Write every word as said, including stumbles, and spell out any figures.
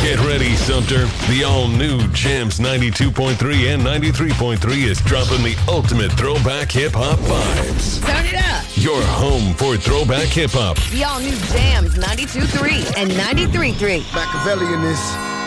Get ready, Sumter. The all-new Jams ninety-two point three and ninety-three point three is dropping the ultimate throwback hip-hop vibes. Turn it up. Your home for throwback hip-hop. The all-new Jams ninety-two point three and ninety-three point three. Machiavelli in this.